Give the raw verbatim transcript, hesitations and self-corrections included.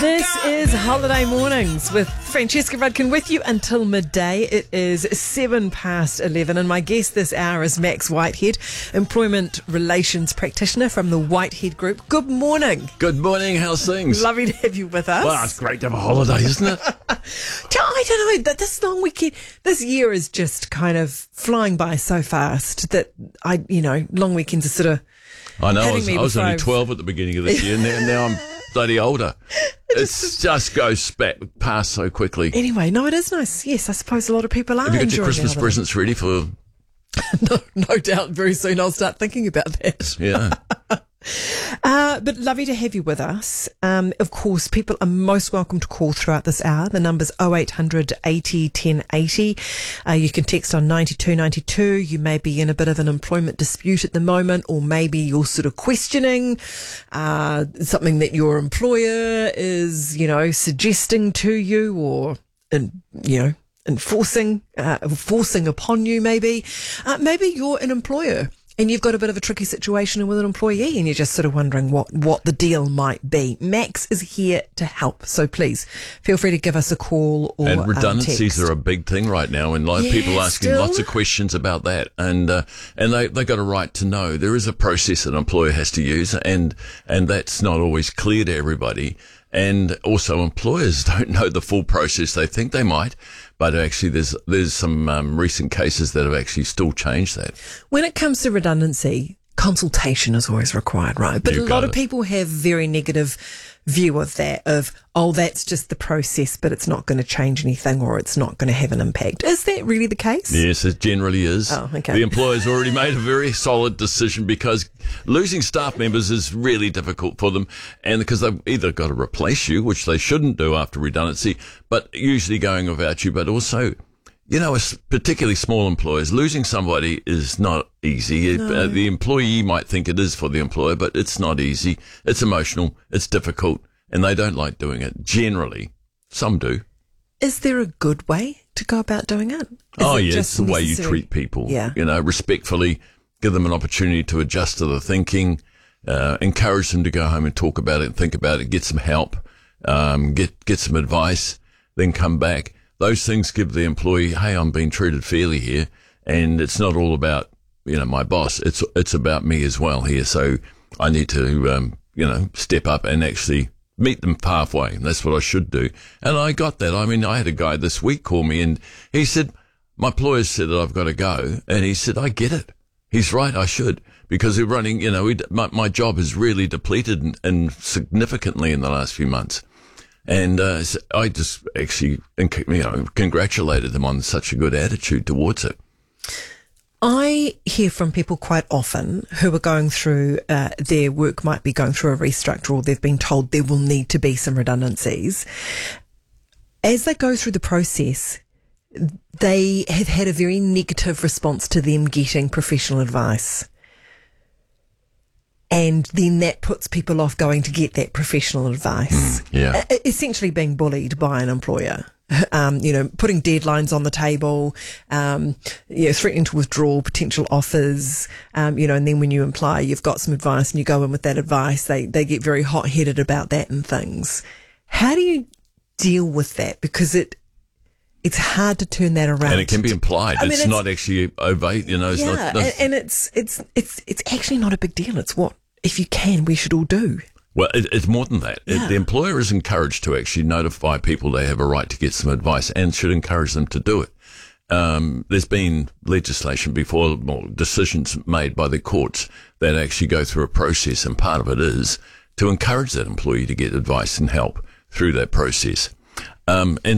This is Holiday Mornings with Francesca Rudkin with you until midday. It is seven past eleven, and my guest this hour is Max Whitehead, Employment Relations Practitioner from the Whitehead Group. Good morning. Good morning. How's things? Lovely to have you with us. Well, it's great to have a holiday, isn't it? I don't know, that this long weekend, this year is just kind of flying by so fast that I, you know, long weekends are sort of. I know. I was, me I was only before. twelve at the beginning of this year, and now, now I'm bloody older. It just, just goes spat past so quickly. Anyway, no, it is nice. Yes, I suppose a lot of people are Have you got your enjoying Christmas it. presents ready for? no, no doubt very soon I'll start thinking about that. Yeah. Uh, but lovely to have you with us. Um, of course, people are most welcome to call throughout this hour. The number's oh eight hundred eighty ten eighty. Uh, you can text on ninety-two ninety-two. You may be in a bit of an employment dispute at the moment, or maybe you're sort of questioning uh, something that your employer is, you know, suggesting to you, or, in, you know, enforcing, uh, forcing upon you maybe. Uh, maybe you're an employer and you've got a bit of a tricky situation with an employee and you're just sort of wondering what, what the deal might be. Max is here to help. So please feel free to give us a call or And redundancies um, text. are a big thing right now, and like Yeah, people asking still. lots of questions about that. And uh, and they they got a right to know. There is a process an employer has to use, and and that's not always clear to everybody. And also, employers don't know the full process. They think they might, but actually, there's there's some um, recent cases that have actually still changed that. When it comes to redundancy, consultation is always required, right? But You a got lot of it. people have very negative view of that, of, oh, that's just the process, but it's not going to change anything, or it's not going to have an impact. Is that really the case? Yes, it generally is. Oh, okay. The employer's already made a very solid decision, because losing staff members is really difficult for them, and because they've either got to replace you, which they shouldn't do after redundancy, but usually going without you, but also, you know, as particularly small employers, losing somebody is not easy. No. Uh, the employee might think it is for the employer, but it's not easy. It's emotional. It's difficult, and they don't like doing it. Generally, some do. Is there a good way to go about doing it? Is Oh, it yeah, just it's the way you necessary? treat people. Yeah. You know, respectfully, give them an opportunity to adjust to the thinking, uh, encourage them to go home and talk about it and think about it, get some help, um, get, get some advice, then come back. Those things give the employee, hey, I'm being treated fairly here, and it's not all about, you know, my boss. It's, it's about me as well here. So I need to, um, you know, step up and actually meet them halfway. And that's what I should do. And I got that. I mean, I had a guy this week call me, and he said, my employer said that I've got to go. And he said, I get it. He's right. I should, because we're running, you know, we, my, my job is really depleted and, and significantly in the last few months. And uh, so I just actually, you know, congratulated them on such a good attitude towards it. I hear from people quite often who are going through, uh, their work might be going through a restructure, or they've been told there will need to be some redundancies. As they go through the process, they have had a very negative response to them getting professional advice. And then that puts people off going to get that professional advice. Mm, yeah. E- essentially being bullied by an employer. Um, you know, putting deadlines on the table, um, you know, threatening to withdraw potential offers, um, you know, and then when you imply you've got some advice and you go in with that advice, they, they get very hot-headed about that and things. How do you deal with that? Because it, it's hard to turn that around. And it can be implied. I mean, it's, it's- not actually ovate, you know. It's yeah, not, and, and it's, it's, it's, it's actually not a big deal. It's what, if you can, we should all do. Well, it, it's more than that. It, Yeah. the employer is encouraged to actually notify people they have a right to get some advice, and should encourage them to do it. Um, there's been legislation before, well, decisions made by the courts that actually go through a process, and part of it is to encourage that employee to get advice and help through that process. Um, and